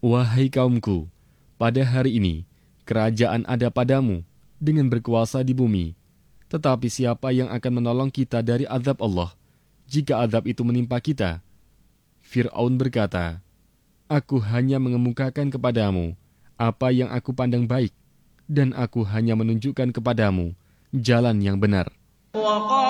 Wahai kaumku, pada hari ini, kerajaan ada padamu dengan berkuasa di bumi. Tetapi siapa yang akan menolong kita dari azab Allah, jika azab itu menimpa kita? Fir'aun berkata, Aku hanya mengemukakan kepadamu apa yang aku pandang baik, dan aku hanya menunjukkan kepadamu jalan yang benar.